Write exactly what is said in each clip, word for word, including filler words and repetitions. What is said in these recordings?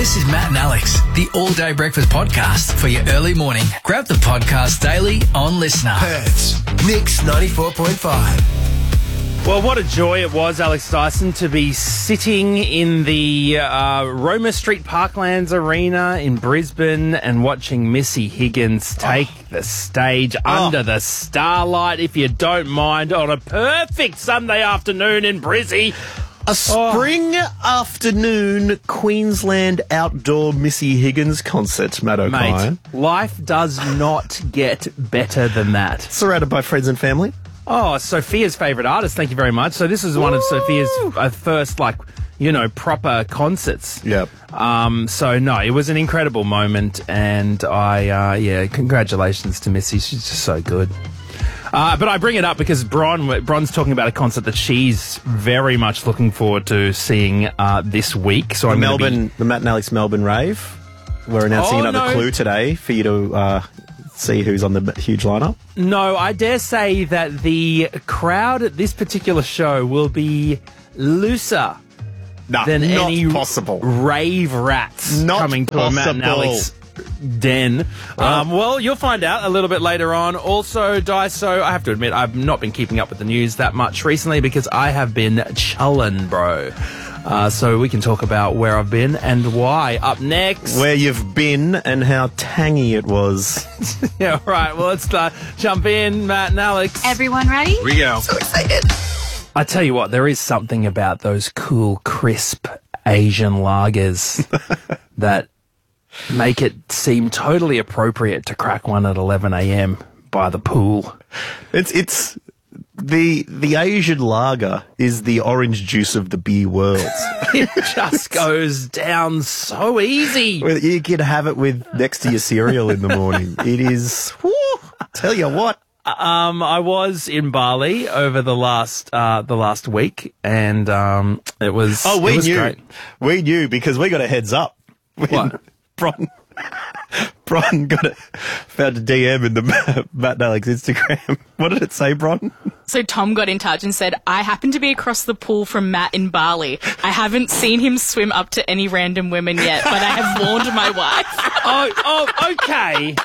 This is Matt and Alex, the All Day Breakfast Podcast for your early morning. Grab the podcast daily on Listener. Perth, Mix ninety-four point five. Well, what a joy it was, Alex Dyson, to be sitting in the uh, Roma Street Parklands Arena in Brisbane and watching Missy Higgins take oh. the stage oh. under the starlight, if you don't mind, on a perfect Sunday afternoon in Brizzy. A spring oh. afternoon Queensland outdoor Missy Higgins concert, Matt O'Kine. Mate, life does not get better than that. Surrounded by friends and family. Oh, Sophia's favourite artist, thank you very much. So this is one Woo! of Sophia's uh, first, like, you know, proper concerts. Yep. Um, so, no, it was an incredible moment, and I, uh, yeah, congratulations to Missy. She's just so good. Uh, but I bring it up because Bron, Bron's talking about a concert that she's very much looking forward to seeing uh, this week. So the I'm Melbourne, be... the Matt and Alex Melbourne rave. We're announcing oh, another no. clue today for you to uh, see who's on the huge lineup. No, I dare say that the crowd at this particular show will be looser nah, than not any possible. rave rats not coming to possible. a Matt and Alex den. Um, well, you'll find out a little bit later on. Also, Daiso, I have to admit, I've not been keeping up with the news that much recently because I have been chillin', bro. Uh, so we can talk about where I've been and why. Up next. Where you've been and how tangy it was. Yeah, right. Well, let's uh, jump in, Matt and Alex. Everyone ready? Here we go. So excited. I tell you what, there is something about those cool, crisp Asian lagers that make it seem totally appropriate to crack one at eleven a.m. by the pool. It's it's the the Asian lager is the orange juice of the beer world. It just goes down so easy. Well, you can have it with next to your cereal in the morning. It is. Whoo, tell you what. Um, I was in Bali over the last uh, the last week, and um, it was. Oh, we it was knew. Great. We knew because we got a heads up. What? Bron, Bron got a, found a D M in the Matt and Alex Instagram. What did it say, Bron? So Tom got in touch and said, I happen to be across the pool from Matt in Bali. I haven't seen him swim up to any random women yet, but I have warned my wife. Oh, oh, okay.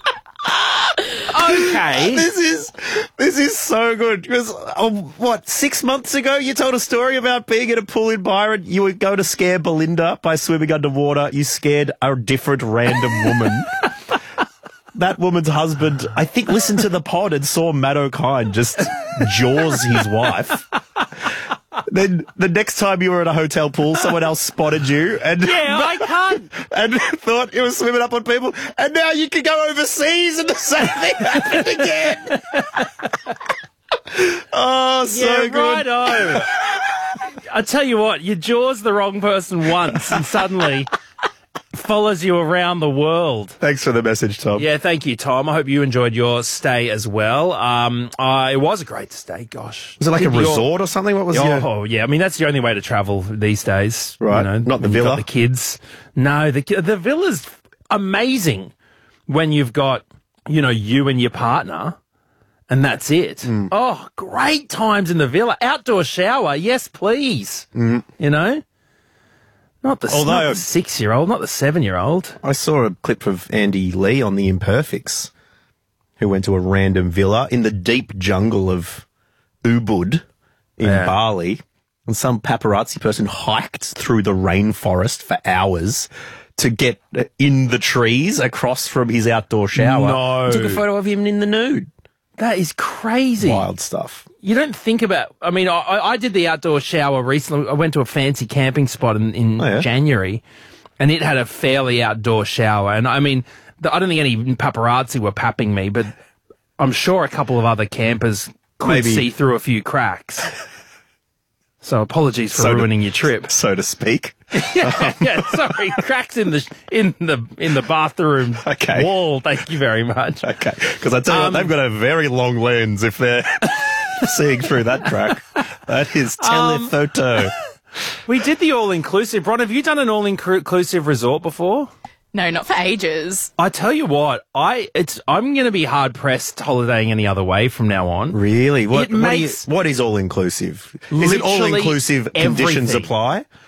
Okay. This is this is so good because oh, what six months ago you told a story about being at a pool in Byron. You would go to scare Belinda by swimming underwater. You scared a different random woman. That woman's husband, I think, listened to the pod and saw Matt O'Kine just jaws his wife. Then the next time you were at a hotel pool, someone else spotted you and yeah, I can't. and thought you were swimming up on people, and now you can go overseas and the same thing happened again. Oh, so yeah, good. Righto. I tell you what, you jaws the wrong person once, and suddenly follows you around the world. Thanks for the message, Tom. Yeah, thank you, Tom. I hope you enjoyed your stay as well. Um, uh, it was a great stay, gosh. Was it like Did a your- resort or something? What was Oh, your... yeah. I mean, that's the only way to travel these days. Right. You know, Not the when you've villa? got the kids. No, the the villa's amazing when you've got, you know, you and your partner, and that's it. Mm. Oh, great times in the villa. Outdoor shower, yes, please. Mm. You know? Not the, Although- not the six-year-old, not the seven-year-old. I saw a clip of Andy Lee on The Imperfects, who went to a random villa in the deep jungle of Ubud in Yeah. Bali, and some paparazzi person hiked through the rainforest for hours to get in the trees across from his outdoor shower. No. Took a photo of him in the nude. That is crazy. Wild stuff. You don't think about. I mean, I, I did the outdoor shower recently. I went to a fancy camping spot in, in Oh, yeah? January, and it had a fairly outdoor shower. And I mean, the, I don't think any paparazzi were papping me, but I'm sure a couple of other campers could Maybe. see through a few cracks. So apologies for So to- ruining your trip. So to speak. yeah, yeah, sorry, cracks in the in the in the bathroom Okay. wall. Thank you very much. Okay. Because I tell you Um, what, they've got a very long lens if they're seeing through that crack. That is Um, telephoto. We did the all-inclusive. Bron, have you done an all-inclusive resort before? No, not for ages. I tell you what, I it's I'm going to be hard pressed holidaying any other way from now on. Really? What, It what, do you- makes what is all inclusive? Is it all literally inclusive conditions everything. apply?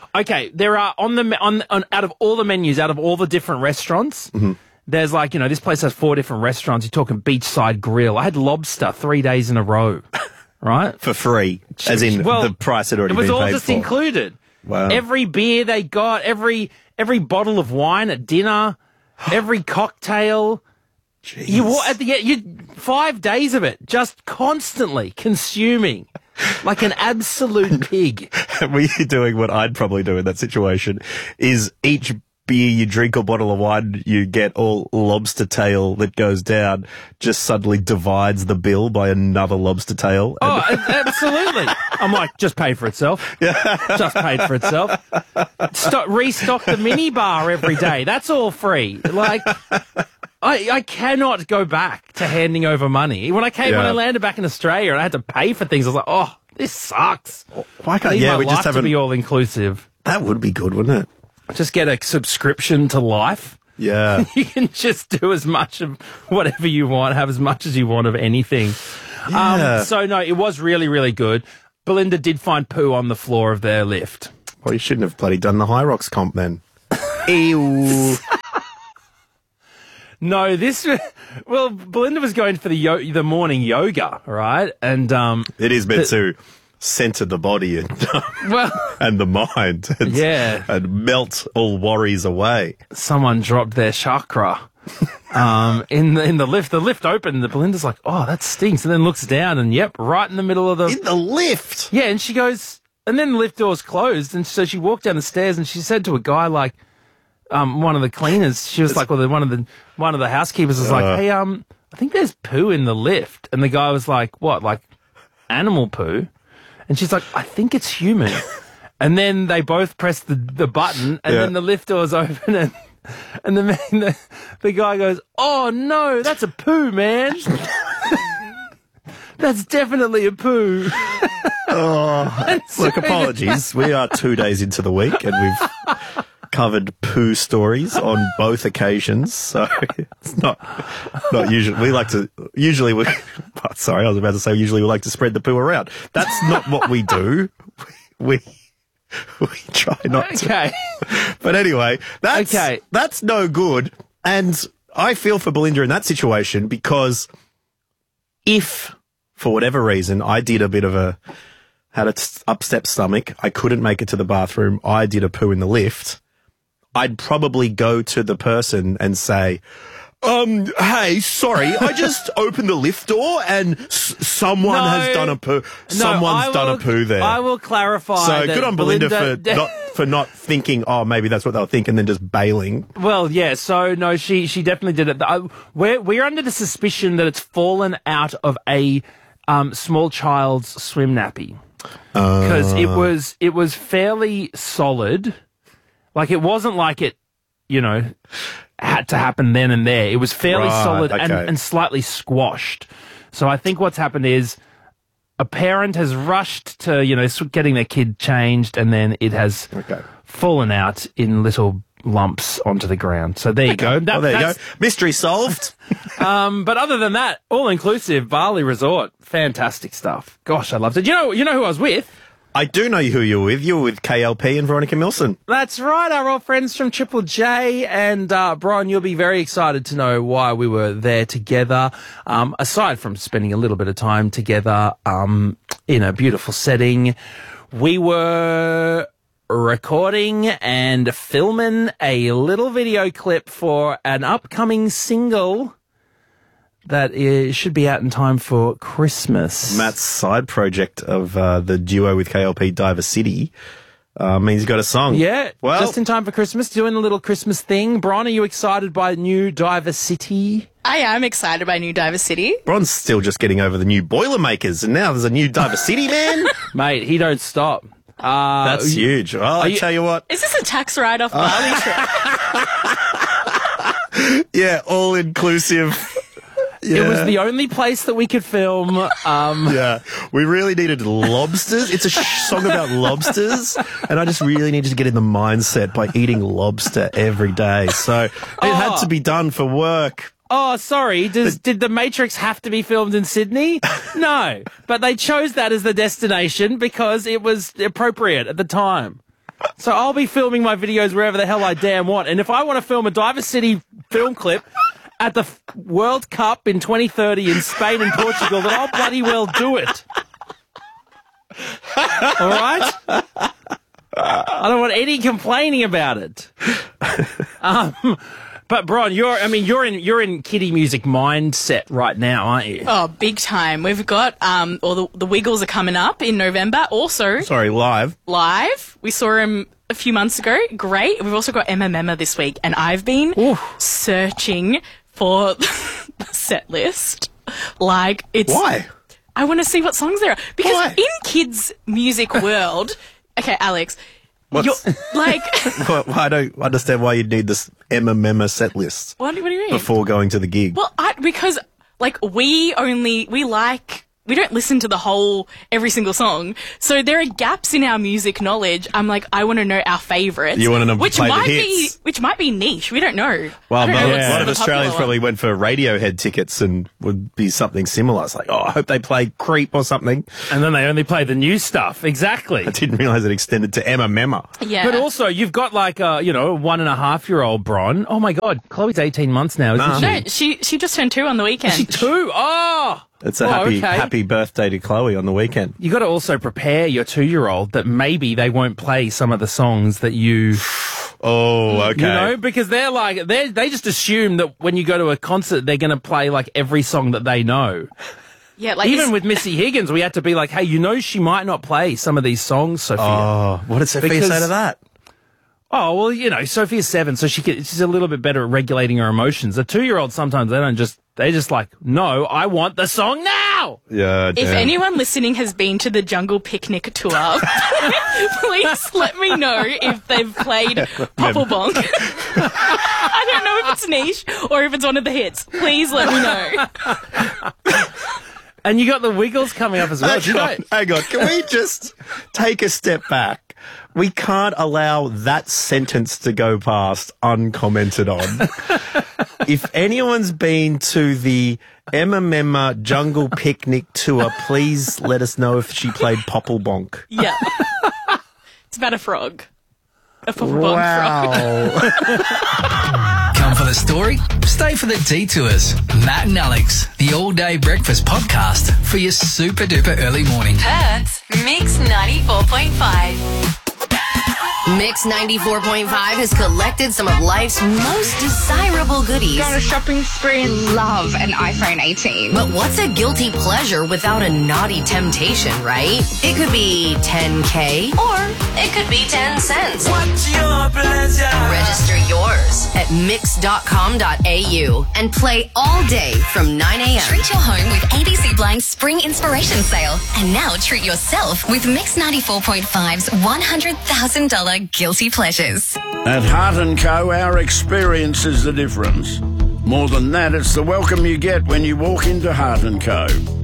Okay, there are on the me- on, on out of all the menus, out of all the different restaurants, Mm-hmm. there's like, you know, this place has four different restaurants. You're talking Beachside Grill. I had lobster three days in a row, right? For free, as in Well, the price had already It was been all paid just for. included. Wow. Every beer they got, every every bottle of wine at dinner, every cocktail. You wa- at the you five days of it, just constantly consuming like an absolute pig. Were you doing what I'd probably do in that situation? Is each beer you drink or bottle of wine you get, all lobster tail that goes down, just suddenly divides the bill by another lobster tail? Oh, a- absolutely. I'm like, just paid for itself. Just paid for itself. Stock, restock the mini bar every day. That's all free. Like, I, I cannot go back to handing over money. When I came, when Yeah. I landed back in Australia and I had to pay for things, I was like, oh, this sucks. Why I can't? need Yeah, my we life just to haven't. be all inclusive. That would be good, wouldn't it? Just get a subscription to life. Yeah. You can just do as much of whatever you want, have as much as you want of anything. Yeah. Um, so, no, it was really, really good. Belinda did find poo on the floor of their lift. Well, you shouldn't have bloody done the High Rocks comp then. Ew. No, this, well, Belinda was going for the yo- the morning yoga, right? And, um, It is meant to centre the body and, well, and the mind. And, Yeah. And melt all worries away. someone dropped their chakra. Um, in the, in the lift, the lift opened, and Belinda's like, oh, that stinks. And then looks down and yep, right in the middle of the, In the lift. yeah. And she goes, and then the lift door's closed. And so she walked down the stairs and she said to a guy, like, um, one of the cleaners, she was like, well, the, one of the, one of the housekeepers was like, hey, um, I think there's poo in the lift. And the guy was like, what, like animal poo? And she's like, I think it's human. And then they both pressed the, the button, and Yeah. then the lift doors open, and and the, man, the the guy goes, "Oh no, that's a poo, man. That's definitely a poo." And so Look, apologies. We are two days into the week and we've covered poo stories on both occasions. So it's not not usually. We like to, usually we, oh, sorry, I was about to say usually we like to spread the poo around. That's not what we do. We, we try not to. Okay. But anyway, that's, Okay. that's no good. And I feel for Belinda in that situation because if, for whatever reason, I did a bit of a, had a t- upstep stomach, I couldn't make it to the bathroom, I did a poo in the lift, I'd probably go to the person and say, um, hey, sorry, I just opened the lift door and s- someone No. has done a poo. No, Someone's I done a will- poo there. I will clarify. So that good on Belinda, Belinda for not for not thinking, oh, maybe that's what they'll think, and then just bailing. Well, yeah. So no, she she definitely did it. I, we're we're under the suspicion that it's fallen out of a um, small child's swim nappy because it was it was fairly solid. Like it wasn't like it, you know, had to happen then and there. It was fairly Right, solid and, okay. and slightly squashed. So I think what's happened is a parent has rushed to, you know, s- getting their kid changed, and then it has Okay. fallen out in little lumps onto the ground. So there you go. That, Oh, there you go. that's- Mystery solved. Um, but other than that, all inclusive Bali Resort, fantastic stuff. Gosh, I loved it. You know, you know who I was with? I do know who you were with. You were with K L P and Veronica Milson. That's right, our old friends from Triple J. And, uh, Brian, you'll be very excited to know why we were there together. Um, aside from spending a little bit of time together, um, in a beautiful setting, we were recording and filming a little video clip for an upcoming single that is, should be out in time for Christmas. Matt's side project of uh, the duo with K L P, Diver City, uh, means he's got a song. Yeah, Well, just in time for Christmas, doing a little Christmas thing. Brian, are you excited by new Diver City? I am excited by New Diver City. Bron's still just getting over the new Boilermakers, and now there's a new Diver City, man. Mate, he don't stop. Uh, That's huge. Well, I you- tell you what. Is this a tax write-off Bali trip? Yeah, all inclusive. Yeah. It was the only place that we could film. Um, Yeah, we really needed lobsters. It's a sh- song about lobsters, and I just really needed to get in the mindset by eating lobster every day. So it had to be done for work. oh, sorry. Does, did The Matrix have to be filmed in Sydney? No. But they chose that as the destination because it was appropriate at the time. So I'll be filming my videos wherever the hell I damn want. And if I want to film a Diver City film clip at the F- World Cup in twenty thirty in Spain and Portugal, then I'll bloody well do it. All right? I don't want any complaining about it. Um, but Bron, you're I mean you're in you're in kiddie music mindset right now, aren't you? Oh, big time. We've got, um, or the, the Wiggles are coming up in November. Also, Sorry, live. live. We saw him a few months ago. Great. We've also got Emma Memma this week. And I've been Oof. searching for the set list. Like, it's... Why? I want to see what songs there are. Because Why? in kids' music world... Okay, Alex. What's- You're, like... Well, I don't understand why you'd need this Emma Memma set list what, what do you mean? before going to the gig. Well, I, because, like, we only, we like, we don't listen to the whole, every single song. So there are gaps in our music knowledge. I'm like, I want to know our favourites. You wanna know- which play the might hits. be, which might be niche. We don't know. Well, I don't but know a what's lot the of popular Australians one. probably went for Radiohead tickets and would be something similar. It's like, oh, I hope they play Creep or something. And then they only play the new stuff. Exactly. I didn't realise it extended to Emma Memma. Yeah. But also, you've got like a, you know, one and a half year old Bron. Oh my God, Chloe's eighteen months now, isn't No. she? no, she, she just turned two on the weekend. She two. Oh! It's a Oh, happy, okay. happy birthday to Chloe on the weekend. You got to also prepare your two-year-old that maybe they won't play some of the songs that you, Oh, okay. you know, because they're like they they just assume that when you go to a concert they're going to play like every song that they know. yeah, like Even it's- with Missy Higgins, we had to be like, hey, you know, she might not play some of these songs, Sophia. Oh, what did Sophia Because- say to that? Oh, well, you know, Sophia's seven, so she can, she's a little bit better at regulating her emotions. A two-year-old, sometimes they don't just, they just like, no, I want the song now! Yeah, If anyone listening has been to the Jungle Picnic tour, please let me know if they've played Popplebonk. I don't know if it's niche or if it's one of the hits. Please let me know. And you got the Wiggles coming up as well. Do you Hang know- on, hang on. Can we just take a step back? We can't allow that sentence to go past uncommented on. If anyone's been to the Emma Memma Jungle Picnic tour, please let us know if she played Popplebonk. Yeah. It's about a frog. A Popplebonk frog. Come for the story, stay for the detours. Matt and Alex, the All Day Breakfast podcast for your super duper early morning. Perth's Mix ninety-four point five. Mix ninety-four point five has collected some of life's most desirable goodies. On a shopping spree and love an iPhone eighteen. But what's a guilty pleasure without a naughty temptation, right? It could be ten K or it could be ten cents. What's your pleasure? Register yours at mix dot com dot a u and play all day from nine a.m. Treat your home with A B C Blank's Spring Inspiration Sale. And now treat yourself with Mix ninety-four point five's one hundred thousand dollars Guilty Pleasures. At Hart and Co, our experience is the difference. More than that, it's the welcome you get when you walk into Hart and Co.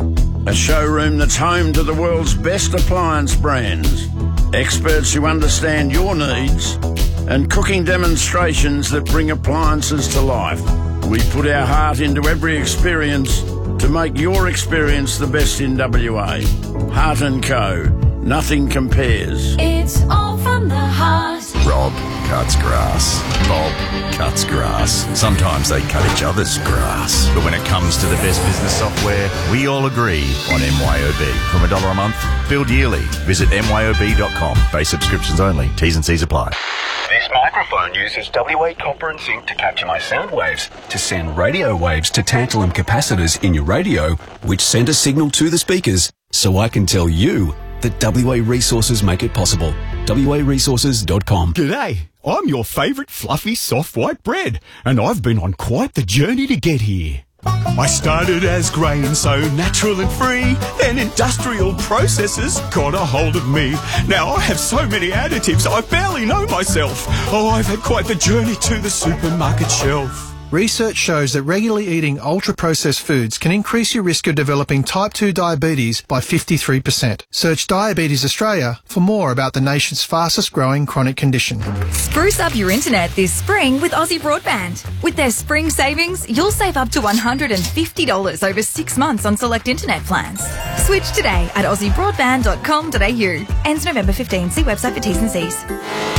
A showroom that's home to the world's best appliance brands, experts who understand your needs, and cooking demonstrations that bring appliances to life. We put our heart into every experience to make your experience the best in W A. Hart and Co. Nothing compares. It's all from the heart. Rob cuts grass. Bob cuts grass. Sometimes they cut each other's grass. But when it comes to the best business software, we all agree on M Y O B. From a dollar a month, billed yearly. Visit M Y O B dot com. Base subscriptions only. T's and C's apply. This microphone uses W A copper and zinc to capture my sound waves, to send radio waves to tantalum capacitors in your radio, which send a signal to the speakers, so I can tell you that W A Resources make it possible. W A resources dot com. G'day, I'm your favourite fluffy soft white bread, and I've been on quite the journey to get here. I started as grain, so natural and free, then industrial processes got a hold of me. Now I have so many additives, I barely know myself. Oh, I've had quite the journey to the supermarket shelf. Research shows that regularly eating ultra-processed foods can increase your risk of developing type two diabetes by fifty-three percent. Search Diabetes Australia for more about the nation's fastest-growing chronic condition. Spruce up your internet this spring with Aussie Broadband. With their spring savings, you'll save up to one hundred fifty dollars over six months on select internet plans. Switch today at aussie broadband dot com dot a u. Ends November fifteenth. See website for T's and C's.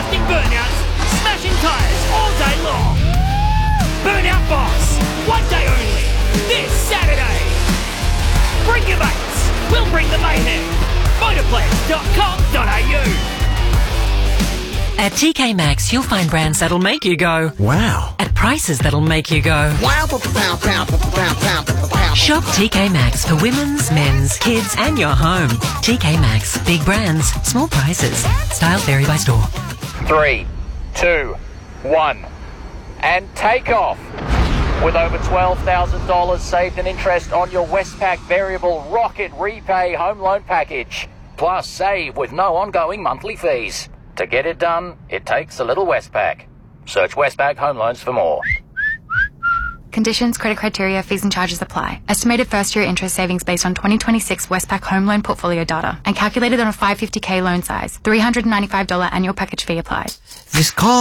busting burnouts, smashing tyres all day long. Burnout Boss, one day only, this Saturday. Bring your mates, we'll bring the mayhem. motorplex dot com dot a u. At T K Maxx, you'll find brands that'll make you go, wow. At prices that'll make you go, Wow, pow, pow, pow, pow, pow, pow, pow. Shop T K Maxx for women's, men's, kids and your home. T K Maxx. Big brands, small prices. Styles vary by store. Three, two, one, and take off. With over twelve thousand dollars saved in interest on your Westpac Variable Rocket Repay Home Loan Package. Plus save with no ongoing monthly fees. To get it done, it takes a little Westpac. Search Westpac Home Loans for more. Conditions, credit criteria, fees and charges apply. Estimated first-year interest savings based on twenty twenty-six Westpac Home Loan Portfolio data and calculated on a five hundred fifty thousand loan size. three hundred ninety-five dollars annual package fee applied. This call